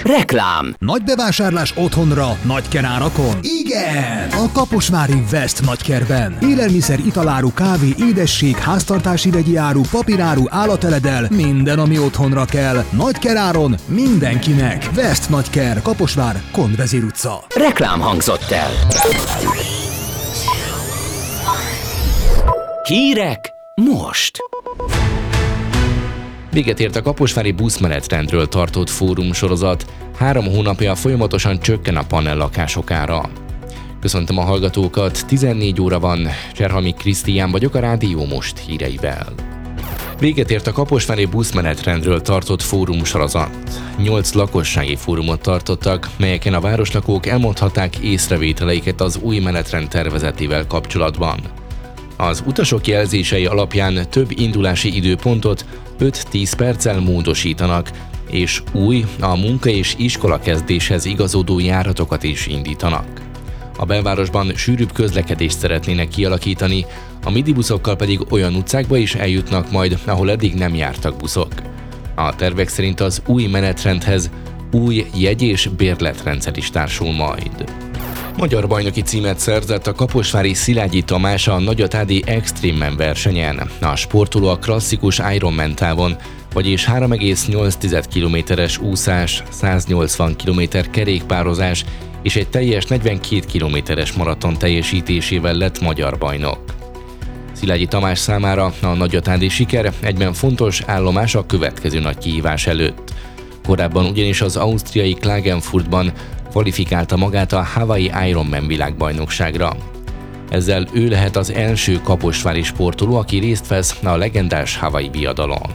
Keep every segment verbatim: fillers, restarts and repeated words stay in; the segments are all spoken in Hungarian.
Reklám. Nagy bevásárlás otthonra, nagy kerárakon? Igen! A Kaposvári West nagykerben. Élelmiszer, italáru, kávé, édesség, háztartási vegyi áru, papíráru, állateledel, minden, ami otthonra kell. Nagy keráron mindenkinek. West nagyker, Kaposvár, Kondvezér utca. Reklám hangzott el. Hírek most. Véget ért a kaposvári buszmenetrendről tartott fórum sorozat. Három hónapja folyamatosan csökken a panellakások ára. Köszöntöm a hallgatókat, tizennégy óra van, Cserhalmi Krisztián vagyok a Rádió Most híreivel. Véget ért a kaposvári buszmenetrendről tartott fórum sorozat. Nyolc lakossági fórumot tartottak, melyeken a városlakók elmondhatták észrevételeiket az új menetrend tervezetével kapcsolatban. Az utasok jelzései alapján több indulási időpontot öt-tíz perccel módosítanak, és új, a munka és iskola kezdéshez igazodó járatokat is indítanak. A belvárosban sűrűbb közlekedést szeretnének kialakítani, a midibuszokkal pedig olyan utcákba is eljutnak majd, ahol eddig nem jártak buszok. A tervek szerint az új menetrendhez új jegy- és bérletrendszer is társul majd. Magyar bajnoki címet szerzett a kaposvári Szilágyi Tamás a Nagyatádi Extreme Man versenyen. A sportoló a klasszikus Ironman távon, vagyis három egész nyolc kilométeres úszás, száznyolcvan kilométer kerékpározás és egy teljes negyvenkét kilométeres maraton teljesítésével lett magyar bajnok. Szilágyi Tamás számára a nagyatádi siker egyben fontos állomás a következő nagy kihívás előtt. Korábban ugyanis az ausztriai Klagenfurtban kvalifikálta magát a Hawaii Ironman világbajnokságra. Ezzel ő lehet az első kaposvári sportoló, aki részt vesz a legendás Hawaii viadalon.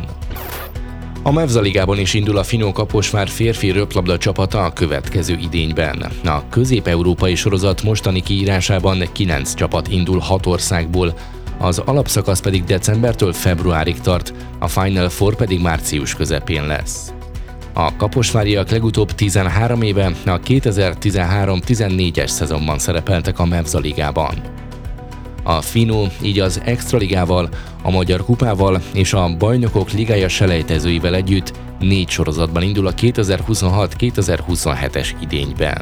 A Mevza ligában is indul a Finó Kaposvár férfi röplabda csapata a következő idényben. A közép-európai sorozat mostani kiírásában kilenc csapat indul hat országból, az alapszakasz pedig decembertől februárig tart, a Final Four pedig március közepén lesz. A kaposváriak legutóbb tizenhárom éve a kétezer-tizenhárom tizennégyes szezonban szerepeltek a Mevza ligában. A Finó így az Extraligával, a Magyar Kupával és a Bajnokok Ligája selejtezőivel együtt négy sorozatban indul a kétezer-huszonhat kétezer-huszonhetes idényben.